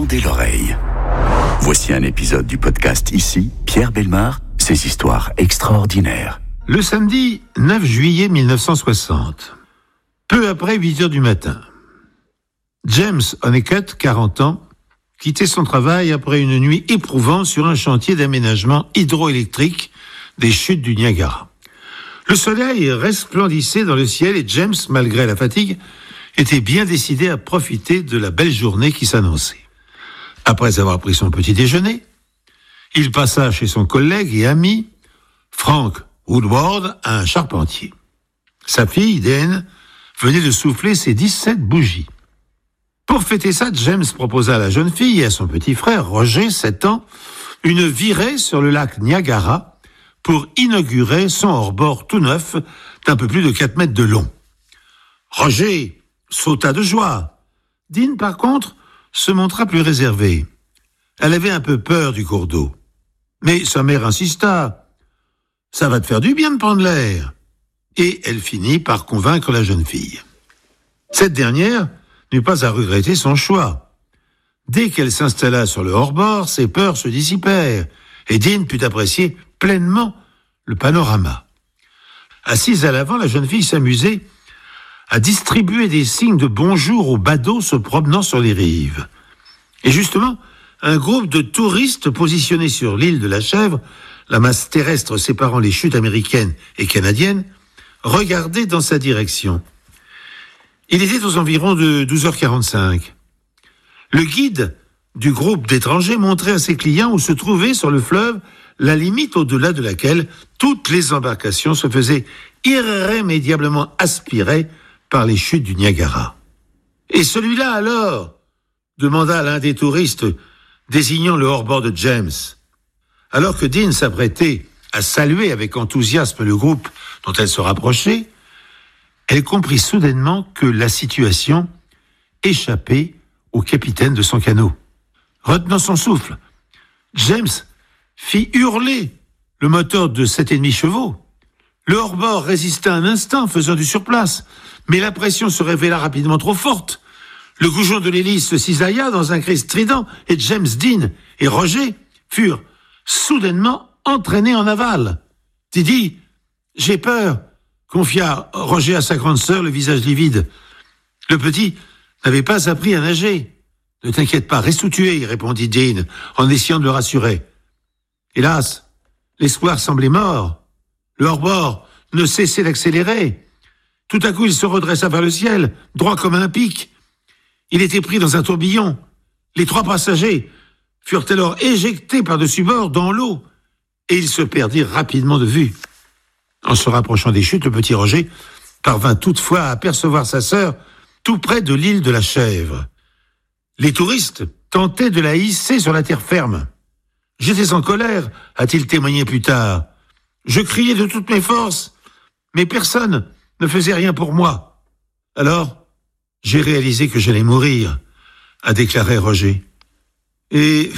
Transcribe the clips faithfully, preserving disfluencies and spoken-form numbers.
Tendez l'oreille. Voici un épisode du podcast Ici, Pierre Bellemare, ses histoires extraordinaires. Le samedi neuf juillet mille neuf cent soixante, peu après huit heures du matin, James Honeycutt, quarante ans, quittait son travail après une nuit éprouvante sur un chantier d'aménagement hydroélectrique des chutes du Niagara. Le soleil resplendissait dans le ciel et James, malgré la fatigue, était bien décidé à profiter de la belle journée qui s'annonçait. Après avoir pris son petit déjeuner, il passa chez son collègue et ami, Frank Woodward, un charpentier. Sa fille, Dane, venait de souffler ses dix-sept bougies. Pour fêter ça, James proposa à la jeune fille et à son petit frère, Roger, sept ans, une virée sur le lac Niagara pour inaugurer son hors-bord tout neuf d'un peu plus de quatre mètres de long. Roger sauta de joie. Dean, par contre, se montra plus réservée. Elle avait un peu peur du cours d'eau. Mais sa mère insista. « Ça va te faire du bien de prendre l'air. » Et elle finit par convaincre la jeune fille. Cette dernière n'eut pas à regretter son choix. Dès qu'elle s'installa sur le hors-bord, ses peurs se dissipèrent et Dean put apprécier pleinement le panorama. Assise à l'avant, la jeune fille s'amusait à distribuer des signes de bonjour aux badauds se promenant sur les rives. Et justement, un groupe de touristes positionnés sur l'île de la Chèvre, la masse terrestre séparant les chutes américaines et canadiennes, regardait dans sa direction. Il était aux environs de douze heures quarante-cinq. Le guide du groupe d'étrangers montrait à ses clients où se trouvait sur le fleuve la limite au-delà de laquelle toutes les embarcations se faisaient irrémédiablement aspirer par les chutes du Niagara. « Et celui-là alors ?» demanda l'un des touristes, désignant le hors-bord de James. Alors que Dean s'apprêtait à saluer avec enthousiasme le groupe dont elle se rapprochait, elle comprit soudainement que la situation échappait au capitaine de son canot. Retenant son souffle, James fit hurler le moteur de sept virgule cinq chevaux. Le hors-bord résista un instant, faisant du surplace, mais la pression se révéla rapidement trop forte. Le goujon de l'hélice se cisailla dans un cri strident et James, Dean et Roger furent soudainement entraînés en aval. « Didi, j'ai peur !» confia Roger à sa grande sœur, le visage livide. Le petit n'avait pas appris à nager. « Ne t'inquiète pas, reste où tu es », répondit Dean en essayant de le rassurer. Hélas, l'espoir semblait mort. Le hors-bord ne cessait d'accélérer. Tout à coup, il se redressa vers le ciel, droit comme un pic. Il était pris dans un tourbillon. Les trois passagers furent alors éjectés par-dessus bord dans l'eau et ils se perdirent rapidement de vue. En se rapprochant des chutes, le petit Roger parvint toutefois à apercevoir sa sœur tout près de l'île de la Chèvre. Les touristes tentaient de la hisser sur la terre ferme. « J'étais en colère », a-t-il témoigné plus tard. « Je criais de toutes mes forces, mais personne ne faisait rien pour moi. Alors, j'ai réalisé que j'allais mourir », a déclaré Roger. « Et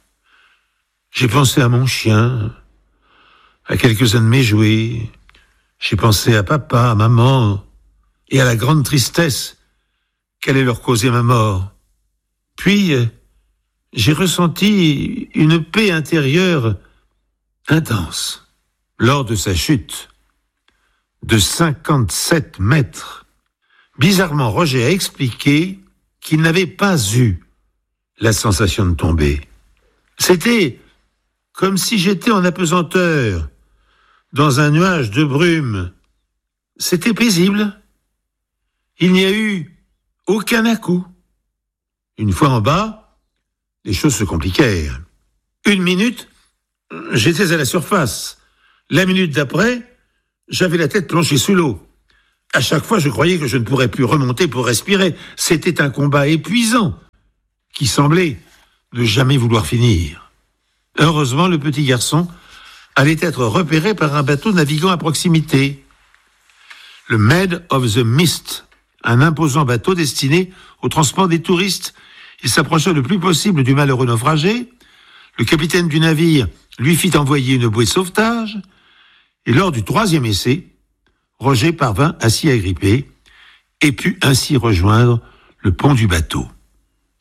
j'ai pensé à mon chien, à quelques-uns de mes jouets. J'ai pensé à papa, à maman, et à la grande tristesse qu'allait leur causer ma mort. Puis, j'ai ressenti une paix intérieure intense lors de sa chute de cinquante-sept mètres. Bizarrement, Roger a expliqué qu'il n'avait pas eu la sensation de tomber. C'était comme si j'étais en apesanteur, dans un nuage de brume. C'était paisible. Il n'y a eu aucun à-coup. Une fois en bas, les choses se compliquèrent. Une minute, j'étais à la surface. La minute d'après, j'avais la tête plongée sous l'eau. À chaque fois, je croyais que je ne pourrais plus remonter pour respirer. C'était un combat épuisant qui semblait ne jamais vouloir finir. Heureusement, le petit garçon allait être repéré par un bateau naviguant à proximité. Le Maid of the Mist, un imposant bateau destiné au transport des touristes. Il s'approcha le plus possible du malheureux naufragé. Le capitaine du navire lui fit envoyer une bouée de sauvetage. Et lors du troisième essai, Roger parvint à s'y agripper et put ainsi rejoindre le pont du bateau.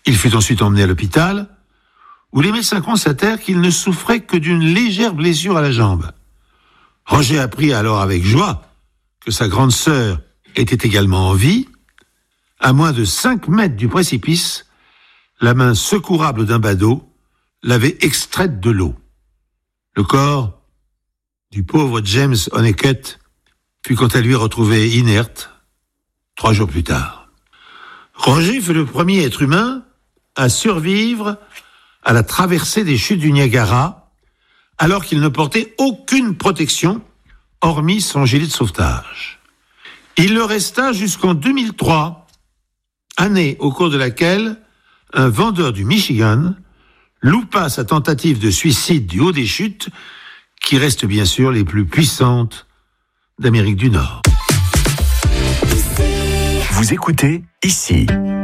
Il fut ensuite emmené à l'hôpital, où les médecins constatèrent qu'il ne souffrait que d'une légère blessure à la jambe. Roger apprit alors avec joie que sa grande sœur était également en vie. À moins de cinq mètres du précipice, la main secourable d'un badaud l'avait extraite de l'eau. Le corps du pauvre James Honeycutt fut quant à lui retrouvé inerte trois jours plus tard. Roger fut le premier être humain à survivre à la traversée des chutes du Niagara, alors qu'il ne portait aucune protection, hormis son gilet de sauvetage. Il le resta jusqu'en deux mille trois, année au cours de laquelle un vendeur du Michigan loupa sa tentative de suicide du haut des chutes, qui restent bien sûr les plus puissantes d'Amérique du Nord. Vous écoutez Ici.